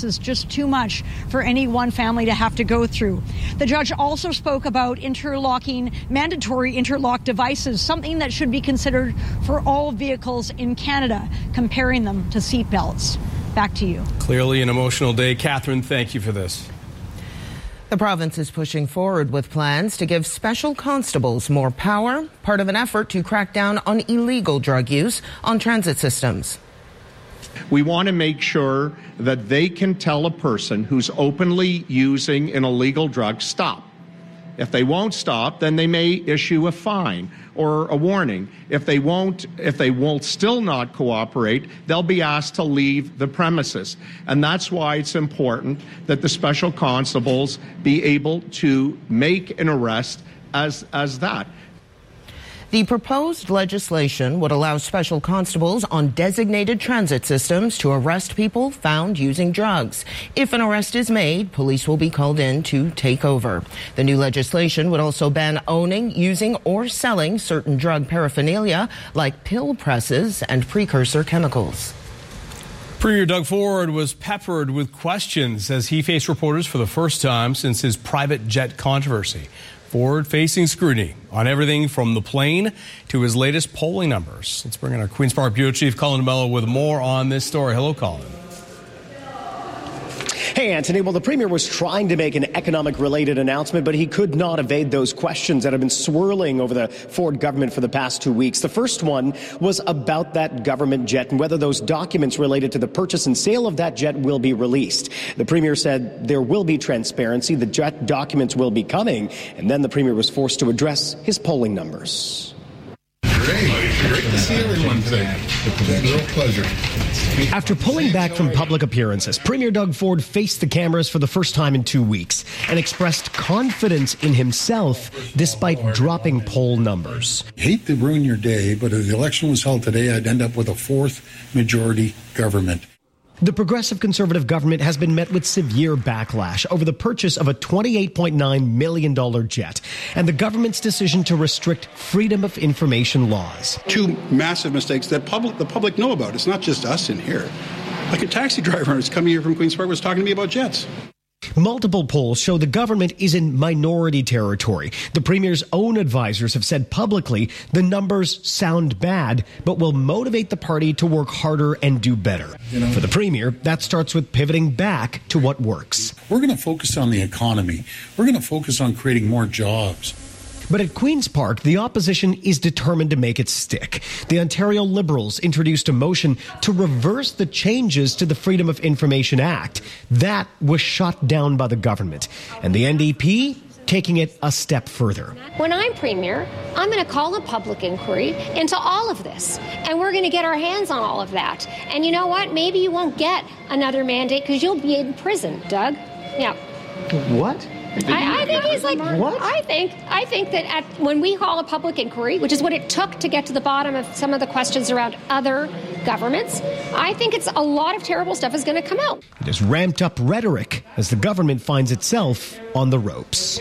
is just too much for any one family to have to go through. The judge also spoke about mandatory interlock devices, something that should be considered for all vehicles in Canada, comparing them to seatbelts. Back to you. Clearly an emotional day. Catherine, thank you for this. The province is pushing forward with plans to give special constables more power, part of an effort to crack down on illegal drug use on transit systems. We want to make sure that they can tell a person who's openly using an illegal drug, stop. If they won't stop, then they may issue a fine or a warning. If they won't still not cooperate, they'll be asked to leave the premises. And that's why it's important that the special constables be able to make an arrest as that. The proposed legislation would allow special constables on designated transit systems to arrest people found using drugs. If an arrest is made, police will be called in to take over. The new legislation would also ban owning, using, or selling certain drug paraphernalia like pill presses and precursor chemicals. Premier Doug Ford was peppered with questions as he faced reporters for the first time since his private jet controversy. Ford facing scrutiny on everything from the plane to his latest polling numbers. Let's bring in our Queen's Park Bureau Chief Colin DeMello with more on this story. Hello, Colin. Hey, Anthony. Well, the Premier was trying to make an economic-related announcement, but he could not evade those questions that have been swirling over the Ford government for the past 2 weeks. The first one was about that government jet and whether those documents related to the purchase and sale of that jet will be released. The Premier said there will be transparency, the jet documents will be coming, and then the Premier was forced to address his polling numbers. Great to see everyone today. Real pleasure. After pulling back from public appearances, Premier Doug Ford faced the cameras for the first time in 2 weeks and expressed confidence in himself despite dropping poll numbers. Hate to ruin your day, but if the election was held today, I'd end up with a fourth majority government. The Progressive Conservative government has been met with severe backlash over the purchase of a $28.9 million jet and the government's decision to restrict freedom of information laws. Two massive mistakes that the public know about. It's not just us in here. Like a taxi driver who's coming here from Queen's Park was talking to me about jets. Multiple polls show the government is in minority territory. The Premier's own advisors have said publicly the numbers sound bad, but will motivate the party to work harder and do better. For the Premier, that starts with pivoting back to what works. We're going to focus on the economy. We're going to focus on creating more jobs. But at Queen's Park, the opposition is determined to make it stick. The Ontario Liberals introduced a motion to reverse the changes to the Freedom of Information Act. That was shot down by the government. And the NDP taking it a step further. When I'm Premier, I'm going to call a public inquiry into all of this. And we're going to get our hands on all of that. And you know what? Maybe you won't get another mandate because you'll be in prison, Doug. Yeah. What? I think he's like, what? I think that when we call a public inquiry, which is what it took to get to the bottom of some of the questions around other governments, I think it's a lot of terrible stuff is going to come out. It has ramped up rhetoric as the government finds itself on the ropes.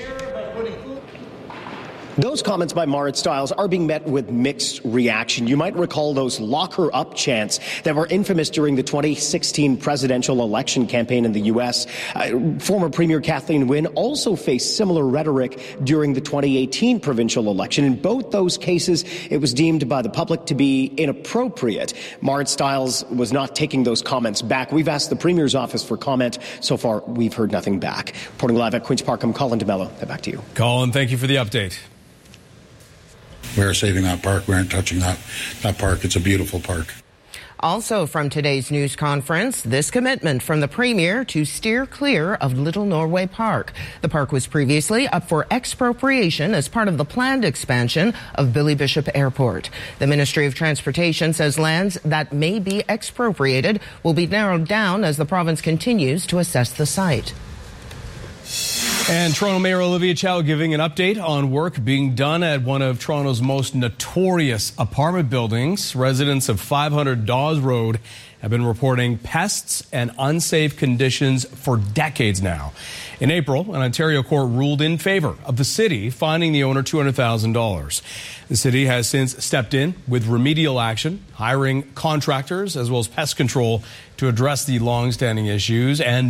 Those comments by Marit Stiles are being met with mixed reaction. You might recall those lock her up chants that were infamous during the 2016 presidential election campaign in the U.S. Former Premier Kathleen Wynne also faced similar rhetoric during the 2018 provincial election. In both those cases, it was deemed by the public to be inappropriate. Marit Stiles was not taking those comments back. We've asked the Premier's office for comment. So far, we've heard nothing back. Reporting live at Queen's Park, I'm Colin DeMello. Back to you. Colin, thank you for the update. We're saving that park. We aren't touching that park. It's a beautiful park. Also from today's news conference, this commitment from the Premier to steer clear of Little Norway Park. The park was previously up for expropriation as part of the planned expansion of Billy Bishop Airport. The Ministry of Transportation says lands that may be expropriated will be narrowed down as the province continues to assess the site. And Toronto Mayor Olivia Chow giving an update on work being done at one of Toronto's most notorious apartment buildings. Residents of 500 Dawes Road have been reporting pests and unsafe conditions for decades now. In April, an Ontario court ruled in favor of the city, fining the owner $200,000. The city has since stepped in with remedial action, hiring contractors as well as pest control to address the long-standing issues and